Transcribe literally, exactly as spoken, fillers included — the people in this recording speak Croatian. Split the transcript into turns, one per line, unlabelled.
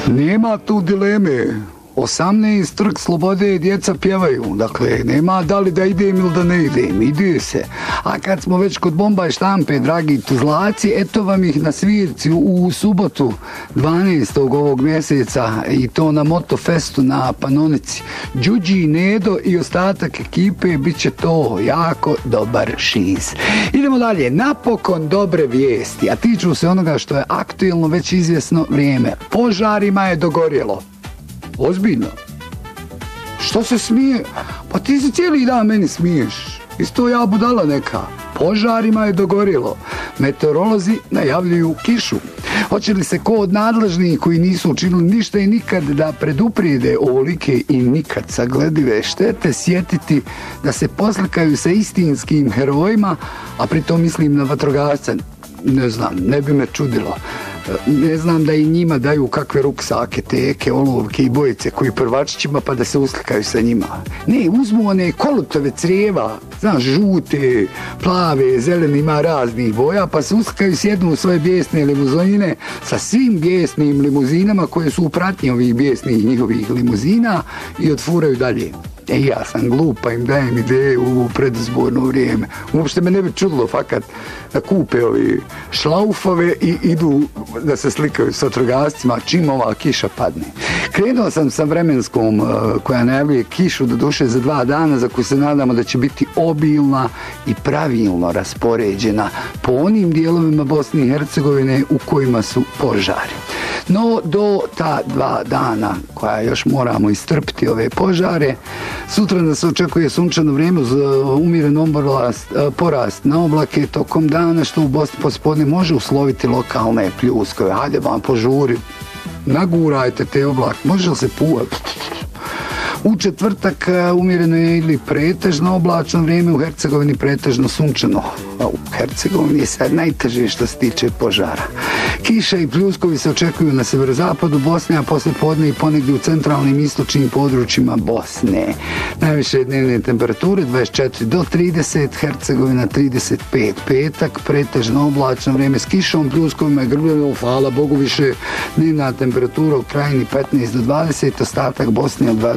Nema tu dileme. osamnaest Trg slobode, djeca pjevaju. Dakle, nema da li da idem ili da ne idem. Ide se. A kad smo već kod bomba i štampe, dragi tuzlaci, eto vam ih na svirci u subotu dvanaestog ovog mjeseca i to na Motofestu na Panonici. Đuđi, Nedo i ostatak ekipe, bit će to jako dobar šiz. Idemo dalje. Napokon dobre vijesti, a tiču se onoga što je aktuelno već izvjesno vrijeme. Požarima je dogorjelo. Ozbiljno. Što se smije? Pa ti se cijeli dan meni smiješ. Isto ja budala neka. Požarima je dogorilo. Meteorolozi najavljuju kišu. Hoće li se ko od nadležnih koji nisu učinili ništa i nikad da preduprijede ovolike i nikad sagledive štete sjetiti da se poslikaju sa istinskim herojima, a pritom mislim na vatrogasce? Ne znam, ne bi me čudilo. Ne znam da i njima daju kakve ruksake, teke, olovke i bojice koji prvačićima pa da se uslikaju sa njima. Ne, uzmu one kolutove crijeva, znaš, žute, plave, zelene, ima raznih boja, pa se uslikaju, sjednu u svoje bijesne limuzine sa svim bijesnim limuzinama koje su u pratnji ovih bijesnih njihovih limuzina i odfuraju dalje. E, ja sam glup, pa im dajem ideju u predizborno vrijeme. Uopšte me ne bi čudilo fakat da kupe ovi šlaufove i idu da se slikaju s vatrogascima čim ova kiša padne. Krenuo sam sa vremenskom uh, koja najavljuje kišu do duše za dva dana, za koju se nadamo da će biti obilna i pravilno raspoređena po onim dijelovima Bosne i Hercegovine u kojima su požari. No, do ta dva dana koja još moramo istrpiti ove požare, sutra nas očekuje sunčano vrijeme uz umjeren oblast, porast na oblake tokom dana, što u Bosni pospodne može usloviti lokalne pljuskove. Hajde vam požuri, nagurajte te oblake, može li se puvati? U četvrtak umjereno je ili pretežno oblačno vrijeme, u Hercegovini pretežno sunčano. A u Hercegovini je sad najteže što se tiče požara. Kiša i pljuskovi se očekuju na severozapadu Bosne, a posle podne i ponegdje u centralnim i istočnim područjima Bosne. Najviše dnevne temperature dvadeset četiri do trideset, Hercegovina trideset pet. Petak pretežno oblačno vrijeme s kišom, pljuskovima i grmljavima, hvala Bogu, više dnevna temperatura u krajini petnaest do dvadeset, ostatak Bosne od dvadeset